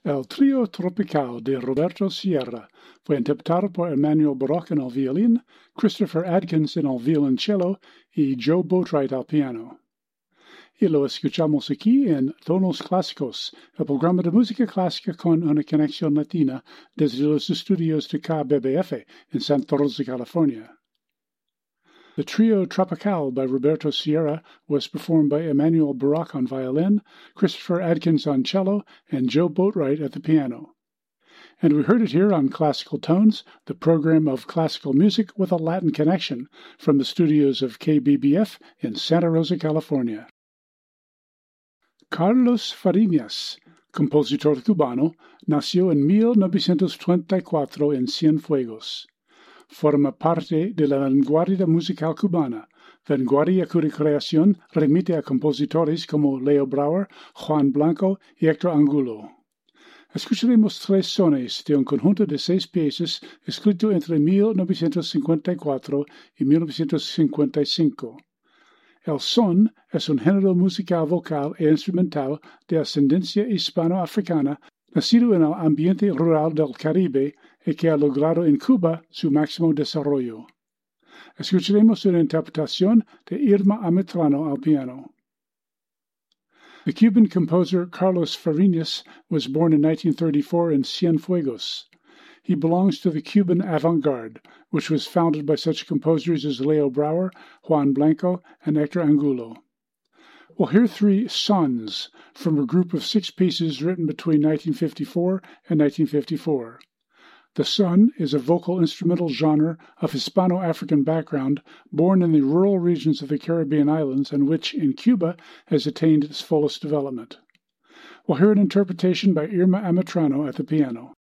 El Trío Tropical de Roberto Sierra fue interpretado por Emmanuel Baruch en el violín, Christopher Adkins en el violoncello y Joe Boatwright al piano. Y lo escuchamos aquí en Tonos Clásicos, el programa de música clásica con una conexión latina desde los estudios de KBBF in Santa Rosa, California. The Trio Tropical by Roberto Sierra was performed by Emmanuel Baruch on violin, Christopher Adkins on cello, and Joe Boatwright at the piano. And we heard it here on Classical Tones, the program of classical music with a Latin connection from the studios of KBBF in Santa Rosa, California. Carlos Fariñas, compositor cubano, nació en 1934 en Cienfuegos. Forma parte de la vanguardia musical cubana, vanguardia cuya creación remite a compositores como Leo Brouwer, Juan Blanco y Héctor Angulo. Escucharemos 3 sones de un conjunto de 6 piezas escrito entre 1954 y 1955. El son es un género musical vocal e instrumental de ascendencia hispano-africana nacido en el ambiente rural del Caribe y que ha logrado en Cuba su máximo desarrollo. Escucharemos una interpretación de Irma Ametrano al piano. The Cuban composer Carlos Fariñas was born in 1934 in Cienfuegos. He belongs to the Cuban avant-garde, which was founded by such composers as Leo Brouwer, Juan Blanco, and Héctor Angulo. We'll hear 3 sons from a group of 6 pieces written between 1954 and 1954. The son is a vocal instrumental genre of Hispano-African background born in the rural regions of the Caribbean islands and which, in Cuba, has attained its fullest development. We'll hear an interpretation by Irma Ametrano at the piano.